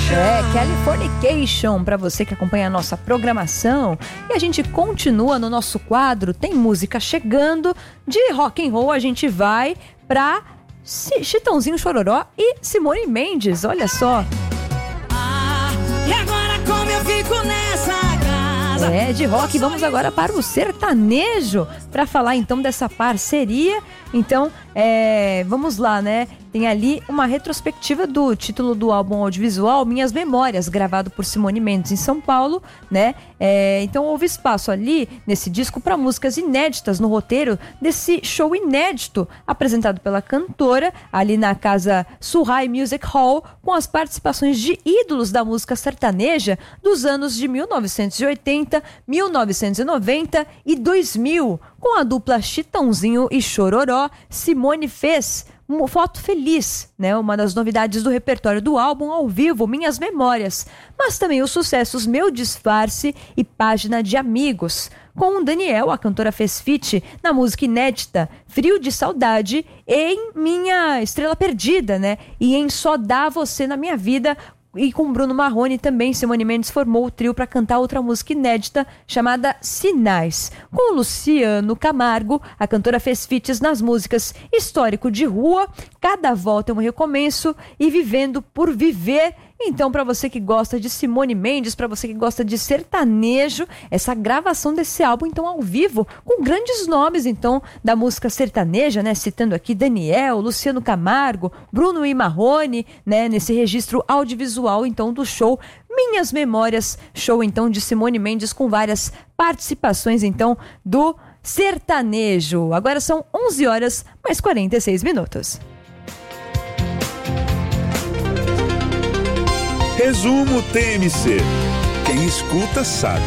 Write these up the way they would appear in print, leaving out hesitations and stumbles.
Californication, para você que acompanha a nossa programação. E a gente continua no nosso quadro, tem música chegando. De rock and roll a gente vai pra Chitãozinho Chororó e Simone Mendes, olha só. E agora como eu fico nessa casa? De rock, vamos agora para o sertanejo, para falar então dessa parceria. Então, vamos lá, né? Tem ali uma retrospectiva do título do álbum audiovisual Minhas Memórias, gravado por Simone Mendes em São Paulo, né? Então houve espaço ali nesse disco para músicas inéditas no roteiro desse show inédito apresentado pela cantora ali na casa Surrai Music Hall, com as participações de ídolos da música sertaneja dos anos de 1980, 1990 e 2000, com a dupla Chitãozinho e Chororó. Simone fez Foto Feliz, né? Uma das novidades do repertório do álbum ao vivo, Minhas Memórias, mas também os sucessos Meu Disfarce e Página de Amigos. Com o Daniel, a cantora fez feat na música inédita Frio de Saudade, em Minha Estrela Perdida, né? E em Só Dá Você na Minha Vida. E com Bruno Marrone também, Simone Mendes formou o trio para cantar outra música inédita chamada Sinais. Com Luciano Camargo, a cantora fez feats nas músicas Histórico de Rua, Cada Volta é um Recomeço e Vivendo por Viver. Então, para você que gosta de Simone Mendes, para você que gosta de sertanejo, essa gravação desse álbum, então, ao vivo, com grandes nomes, então, da música sertaneja, né? Citando aqui Daniel, Luciano Camargo, Bruno e Marrone, né? Nesse registro audiovisual, então, do show Minhas Memórias, show, então, de Simone Mendes, com várias participações, então, do sertanejo. Agora são 11 horas, mais 46 minutos. Resumo TMC. Quem escuta sabe.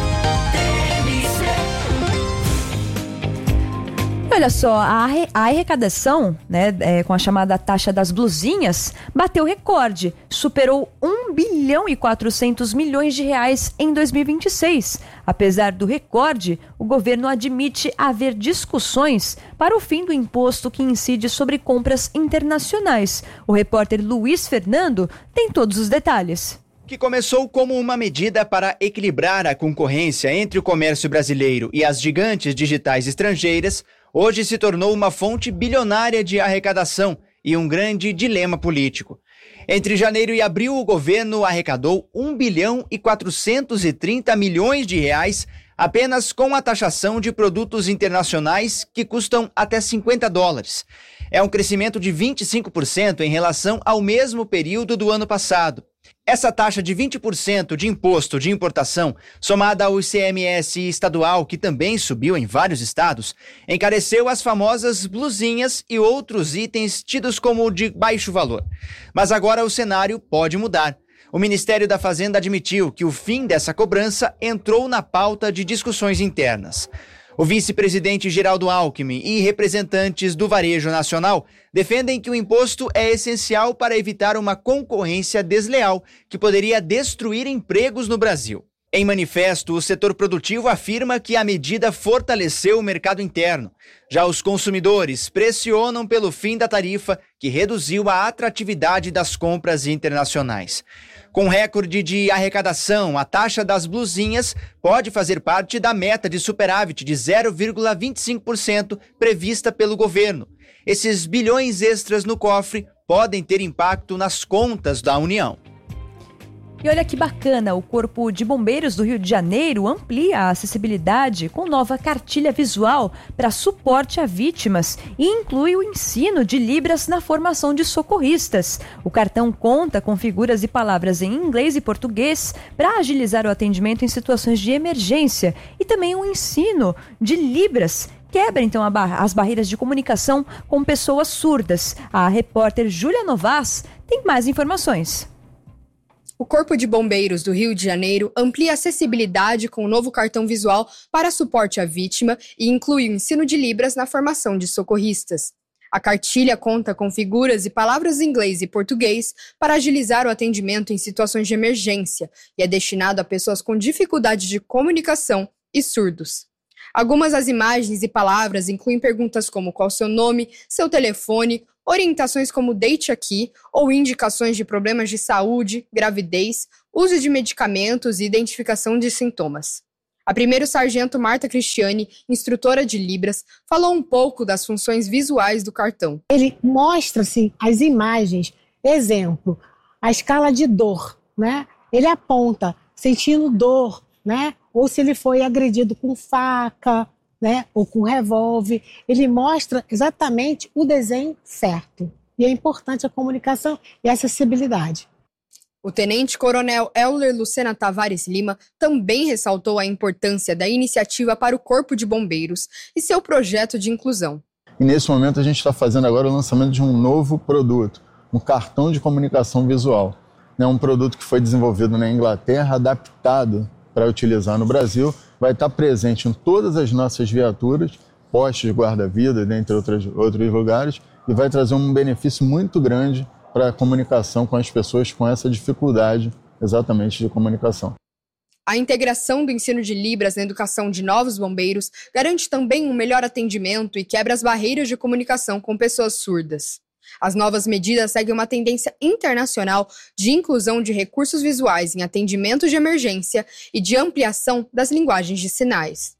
Olha só, a arrecadação, né, com a chamada taxa das blusinhas, bateu recorde, superou 1 bilhão e 400 milhões de reais em 2026. Apesar do recorde, o governo admite haver discussões para o fim do imposto que incide sobre compras internacionais. O repórter Luiz Fernando tem todos os detalhes. Que começou como uma medida para equilibrar a concorrência entre o comércio brasileiro e as gigantes digitais estrangeiras, hoje se tornou uma fonte bilionária de arrecadação e um grande dilema político. Entre janeiro e abril, o governo arrecadou 1 bilhão e 430 milhões de reais apenas com a taxação de produtos internacionais que custam até $50. É um crescimento de 25% em relação ao mesmo período do ano passado. Essa taxa de 20% de imposto de importação, somada ao ICMS estadual, que também subiu em vários estados, encareceu as famosas blusinhas e outros itens tidos como de baixo valor. Mas agora o cenário pode mudar. O Ministério da Fazenda admitiu que o fim dessa cobrança entrou na pauta de discussões internas. O vice-presidente Geraldo Alckmin e representantes do Varejo Nacional defendem que o imposto é essencial para evitar uma concorrência desleal que poderia destruir empregos no Brasil. Em manifesto, o setor produtivo afirma que a medida fortaleceu o mercado interno. Já os consumidores pressionam pelo fim da tarifa, que reduziu a atratividade das compras internacionais. Com recorde de arrecadação, a taxa das blusinhas pode fazer parte da meta de superávit de 0,25% prevista pelo governo. Esses bilhões extras no cofre podem ter impacto nas contas da União. E olha que bacana, o Corpo de Bombeiros do Rio de Janeiro amplia a acessibilidade com nova cartilha visual para suporte a vítimas e inclui o ensino de Libras na formação de socorristas. O cartão conta com figuras e palavras em inglês e português para agilizar o atendimento em situações de emergência e também o ensino de Libras. Quebra, então, as barreiras de comunicação com pessoas surdas. A repórter Júlia Novas tem mais informações. O Corpo de Bombeiros do Rio de Janeiro amplia a acessibilidade com o novo cartão visual para suporte à vítima e inclui o ensino de Libras na formação de socorristas. A cartilha conta com figuras e palavras em inglês e português para agilizar o atendimento em situações de emergência e é destinado a pessoas com dificuldade de comunicação e surdos. Algumas das imagens e palavras incluem perguntas como qual seu nome, seu telefone, orientações como Deite Aqui ou indicações de problemas de saúde, gravidez, uso de medicamentos e identificação de sintomas. A primeiro-sargento Marta Cristiani, instrutora de Libras, falou um pouco das funções visuais do cartão. Ele mostra-se as imagens, exemplo, a escala de dor, né? Ele aponta sentindo dor, né? Ou se ele foi agredido com faca, né? Ou com revólver. Ele mostra exatamente o desenho certo. E é importante a comunicação e a acessibilidade. O tenente-coronel Euler Lucena Tavares Lima também ressaltou a importância da iniciativa para o Corpo de Bombeiros e seu projeto de inclusão. E nesse momento a gente está fazendo agora o lançamento de um novo produto, um cartão de comunicação visual. É um produto que foi desenvolvido na Inglaterra, adaptado para utilizar no Brasil, vai estar presente em todas as nossas viaturas, postos de guarda-vida, dentre outros lugares, e vai trazer um benefício muito grande para a comunicação com as pessoas com essa dificuldade exatamente de comunicação. A integração do ensino de Libras na educação de novos bombeiros garante também um melhor atendimento e quebra as barreiras de comunicação com pessoas surdas. As novas medidas seguem uma tendência internacional de inclusão de recursos visuais em atendimentos de emergência e de ampliação das linguagens de sinais.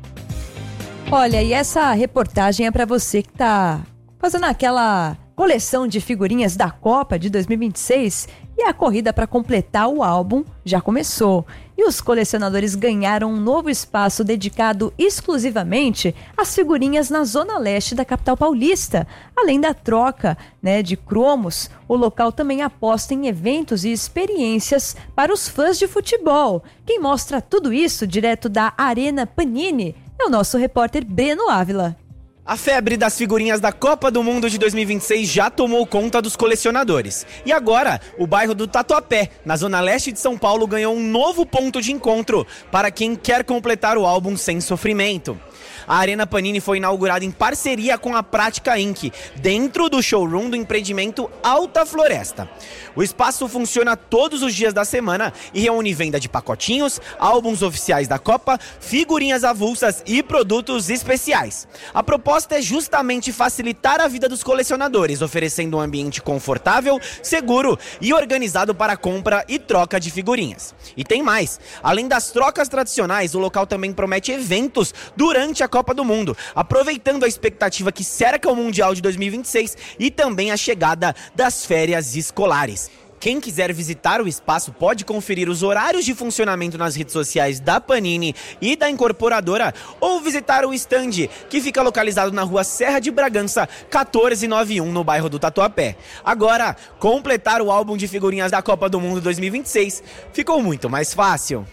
Olha, e essa reportagem é para você que está fazendo aquela coleção de figurinhas da Copa de 2026 e a corrida para completar o álbum já começou. E os colecionadores ganharam um novo espaço dedicado exclusivamente às figurinhas na zona leste da capital paulista. Além da troca, de cromos, o local também aposta em eventos e experiências para os fãs de futebol. Quem mostra tudo isso direto da Arena Panini é o nosso repórter Breno Ávila. A febre das figurinhas da Copa do Mundo de 2026 já tomou conta dos colecionadores. E agora, o bairro do Tatuapé, na zona leste de São Paulo, ganhou um novo ponto de encontro para quem quer completar o álbum sem sofrimento. A Arena Panini foi inaugurada em parceria com a Prática Inc., dentro do showroom do empreendimento Alta Floresta. O espaço funciona todos os dias da semana e reúne venda de pacotinhos, álbuns oficiais da Copa, figurinhas avulsas e produtos especiais. A proposta é justamente facilitar a vida dos colecionadores, oferecendo um ambiente confortável, seguro e organizado para compra e troca de figurinhas. E tem mais, além das trocas tradicionais, o local também promete eventos durante a Copa do Mundo, aproveitando a expectativa que cerca o Mundial de 2026 e também a chegada das férias escolares. Quem quiser visitar o espaço pode conferir os horários de funcionamento nas redes sociais da Panini e da incorporadora ou visitar o stand, que fica localizado na rua Serra de Bragança, 1491, no bairro do Tatuapé. Agora, completar o álbum de figurinhas da Copa do Mundo 2026 ficou muito mais fácil.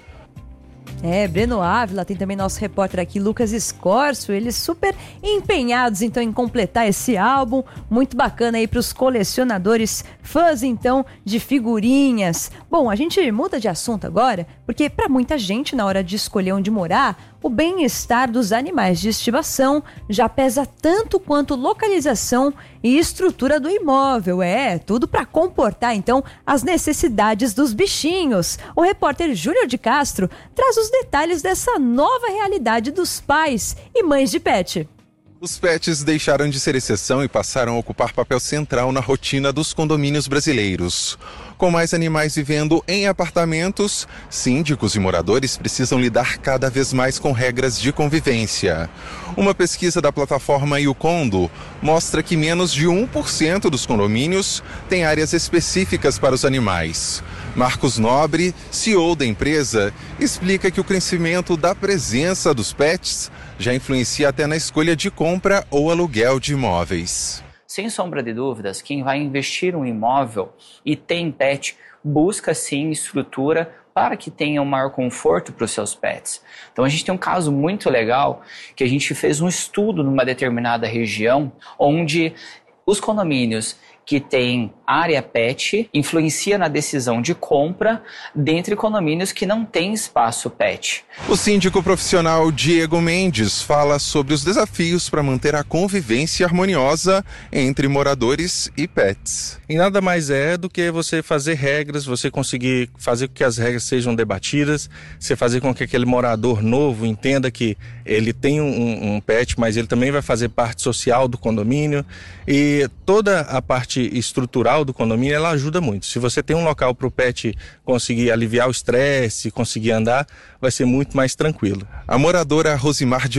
Breno Ávila, tem também nosso repórter aqui, Lucas Escorcio, eles super empenhados então em completar esse álbum, muito bacana aí para os colecionadores, fãs então de figurinhas. Bom, a gente muda de assunto agora, porque para muita gente na hora de escolher onde morar, o bem-estar dos animais de estimação já pesa tanto quanto localização e estrutura do imóvel. Tudo para comportar então as necessidades dos bichinhos. O repórter Júnior de Castro traz os detalhes dessa nova realidade dos pais e mães de pet. Os pets deixaram de ser exceção e passaram a ocupar papel central na rotina dos condomínios brasileiros. Com mais animais vivendo em apartamentos, síndicos e moradores precisam lidar cada vez mais com regras de convivência. Uma pesquisa da plataforma Yukondo mostra que menos de 1% dos condomínios têm áreas específicas para os animais. Marcos Nobre, CEO da empresa, explica que o crescimento da presença dos pets já influencia até na escolha de compra ou aluguel de imóveis. Sem sombra de dúvidas, quem vai investir um imóvel e tem pet, busca sim estrutura para que tenha um maior conforto para os seus pets. Então a gente tem um caso muito legal que a gente fez um estudo numa determinada região onde os condomínios que tem área pet influencia na decisão de compra dentre condomínios que não têm espaço pet. O síndico profissional Diego Mendes fala sobre os desafios para manter a convivência harmoniosa entre moradores e pets. E nada mais é do que você fazer regras, você conseguir fazer com que as regras sejam debatidas, você fazer com que aquele morador novo entenda que ele tem um pet, mas ele também vai fazer parte social do condomínio, e toda a parte estrutural do condomínio, ela ajuda muito. Se você tem um local para o pet conseguir aliviar o estresse, conseguir andar, vai ser muito mais tranquilo. A moradora Rosimar de